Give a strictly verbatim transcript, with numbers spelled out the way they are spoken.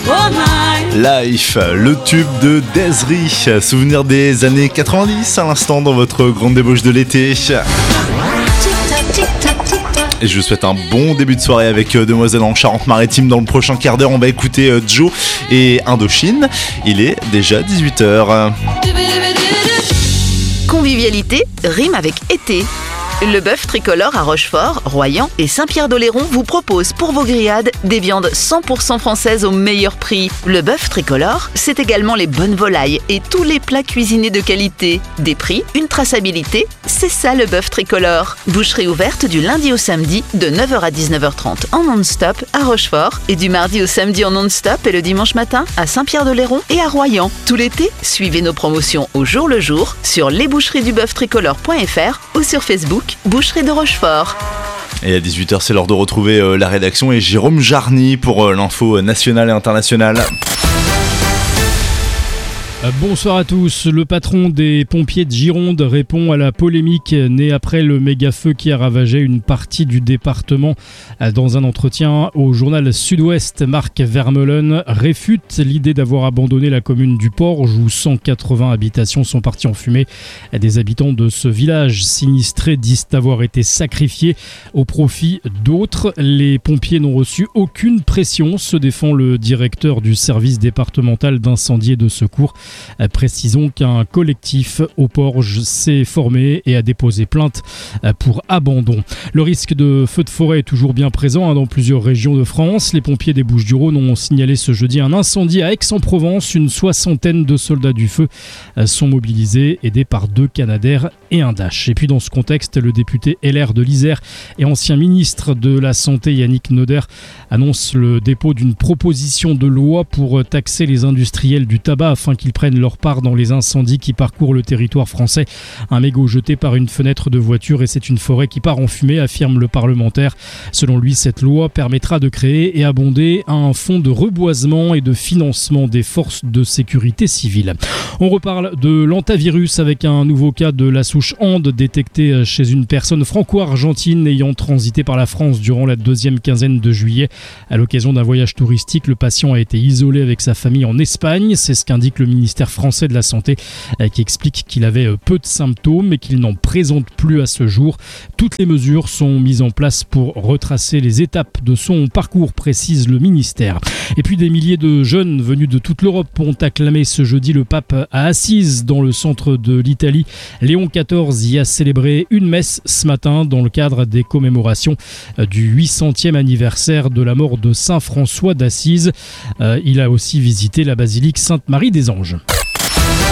Life, le tube de Des'Ree, souvenir des années quatre-vingt-dix à l'instant dans votre grande débauche de l'été. Et je vous souhaite un bon début de soirée avec euh, Demoiselle en Charente-Maritime. Dans le prochain quart d'heure, on va écouter euh, Joe et Indochine. Il est déjà dix-huit heures. Convivialité rime avec été. Le bœuf tricolore à Rochefort, Royan et Saint-Pierre-d'Oléron vous propose pour vos grillades des viandes cent pour cent françaises au meilleur prix. Le bœuf tricolore, c'est également les bonnes volailles et tous les plats cuisinés de qualité. Des prix, une traçabilité, c'est ça le bœuf tricolore. Boucherie ouverte du lundi au samedi de neuf heures à dix-neuf heures trente en non-stop à Rochefort et du mardi au samedi en non-stop et le dimanche matin à Saint-Pierre-d'Oléron et à Royan. Tout l'été, suivez nos promotions au jour le jour sur lesboucheries du bœuf tricolore point f r ou sur Facebook Boucherie de Rochefort. Et à dix-huit heures, c'est l'heure de retrouver euh, la rédaction et Jérôme Jarny pour euh, l'info nationale et internationale. Bonsoir à tous. Le patron des pompiers de Gironde répond à la polémique née après le méga-feu qui a ravagé une partie du département. Dans un entretien au journal Sud-Ouest, Marc Vermeulen réfute l'idée d'avoir abandonné la commune du Porge où cent quatre-vingts habitations sont parties en fumée. Des habitants de ce village sinistré disent avoir été sacrifiés au profit d'autres. Les pompiers n'ont reçu aucune pression, se défend le directeur du service départemental d'incendie et de secours. Précisons qu'un collectif au Porge s'est formé et a déposé plainte pour abandon. Le risque de feu de forêt est toujours bien présent dans plusieurs régions de France. Les pompiers des Bouches-du-Rhône ont signalé ce jeudi un incendie à Aix-en-Provence. Une soixantaine de soldats du feu sont mobilisés, aidés par deux Canadair et un Dash. Et puis dans ce contexte, le député L R de l'Isère et ancien ministre de la Santé Yannick Noder annonce le dépôt d'une proposition de loi pour taxer les industriels du tabac afin qu'ils prennent leur part dans les incendies qui parcourent le territoire français. Un mégot jeté par une fenêtre de voiture et c'est une forêt qui part en fumée, affirme le parlementaire. Selon lui, cette loi permettra de créer et abonder un fonds de reboisement et de financement des forces de sécurité civile. On reparle de l'antavirus avec un nouveau cas de la souche Ande détecté chez une personne franco-argentine ayant transité par la France durant la deuxième quinzaine de juillet. À l'occasion d'un voyage touristique, le patient a été isolé avec sa famille en Espagne. C'est ce qu'indique le ministère français de la Santé qui explique qu'il avait peu de symptômes et qu'il n'en présente plus à ce jour. Toutes les mesures sont mises en place pour retracer les étapes de son parcours, précise le ministère. Et puis des milliers de jeunes venus de toute l'Europe ont acclamé ce jeudi le pape à Assise dans le centre de l'Italie. Léon quatorze y a célébré une messe ce matin dans le cadre des commémorations du huit centième anniversaire de la mort de Saint François d'Assise. Il a aussi visité la basilique Sainte-Marie des Anges.